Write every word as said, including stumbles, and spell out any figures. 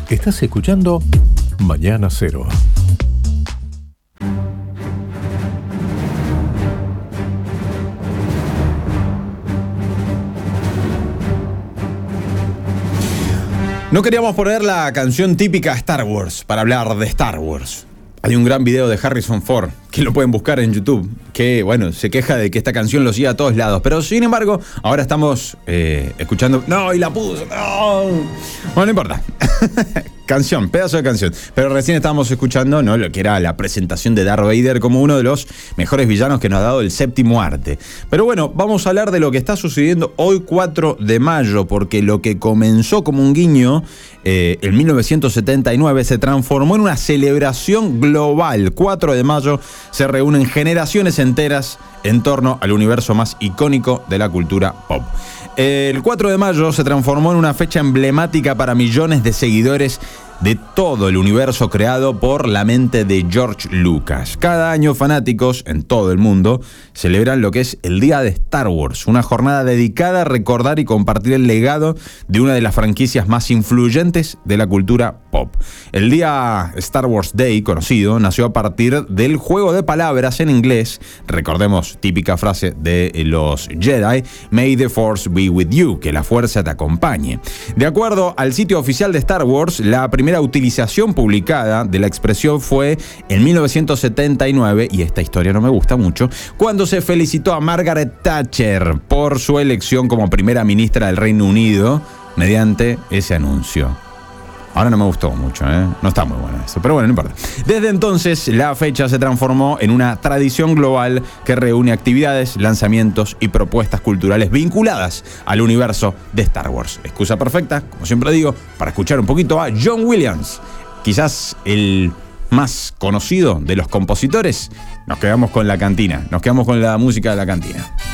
Estás escuchando Mañana Cero. No queríamos poner la canción típica Star Wars para hablar de Star Wars. Hay un gran video de Harrison Ford, que lo pueden buscar en YouTube, que, bueno, se queja de que esta canción lo siga a todos lados. Pero, sin embargo, ahora estamos eh, escuchando... ¡No, y la puso! ¡No! Bueno, no importa. Canción, pedazo de canción. Pero recién estábamos escuchando, ¿no?, lo que era la presentación de Darth Vader como uno de los mejores villanos que nos ha dado el séptimo arte. Pero bueno, vamos a hablar de lo que está sucediendo hoy cuatro de mayo, porque lo que comenzó como un guiño eh, en mil novecientos setenta y nueve se transformó en una celebración global. cuatro de mayo se reúnen generaciones enteras en torno al universo más icónico de la cultura pop. El cuatro de mayo se transformó en una fecha emblemática para millones de seguidores de todo el universo creado por la mente de George Lucas. Cada año fanáticos en todo el mundo celebran lo que es el Día de Star Wars, una jornada dedicada a recordar y compartir el legado de una de las franquicias más influyentes de la cultura pop. El día Star Wars Day, conocido, nació a partir del juego de palabras en inglés, recordemos, típica frase de los Jedi, May the Force be with you, que la fuerza te acompañe. De acuerdo al sitio oficial de Star Wars, la primera primera utilización publicada de la expresión fue en mil novecientos setenta y nueve, y esta historia no me gusta mucho, cuando se felicitó a Margaret Thatcher por su elección como primera ministra del Reino Unido mediante ese anuncio. Ahora no me gustó mucho, ¿eh? No está muy bueno eso, pero bueno, no importa. Desde entonces, la fecha se transformó en una tradición global que reúne actividades, lanzamientos y propuestas culturales vinculadas al universo de Star Wars. Excusa perfecta, como siempre digo, para escuchar un poquito a John Williams, quizás el más conocido de los compositores. Nos quedamos con la cantina, nos quedamos con la música de la cantina.